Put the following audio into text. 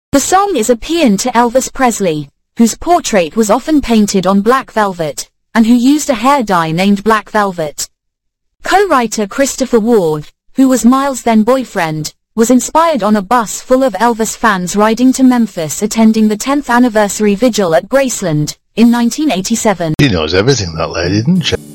The song is a paean to Elvis Presley, whose portrait was often painted on black velvet, and who used a hair dye named Black Velvet. Co-writer Christopher Ward, who was Miles' then-boyfriend, was inspired on a bus full of Elvis fans riding to Memphis attending the 10th anniversary vigil at Graceland in 1987. She knows everything, that lady, doesn't she?